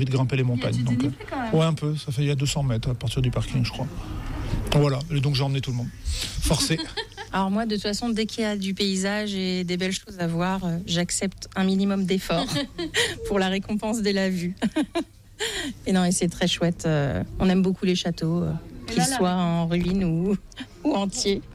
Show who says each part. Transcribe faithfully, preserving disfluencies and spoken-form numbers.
Speaker 1: de grimper les montagnes.
Speaker 2: Il y a du
Speaker 1: donc,
Speaker 2: dénivelé quand même.
Speaker 1: ouais, un peu. Ça fait il y a deux cents mètres à partir du parking, je crois. Voilà. Et donc j'ai emmené tout le monde. Forcé.
Speaker 3: Alors moi, de toute façon, dès qu'il y a du paysage et des belles choses à voir, euh, j'accepte un minimum d'effort pour la récompense de la vue. Et non, et c'est très chouette. euh, on aime beaucoup les châteaux, euh, qu'ils
Speaker 2: là, là.
Speaker 3: soient en ruine ou, ou entiers.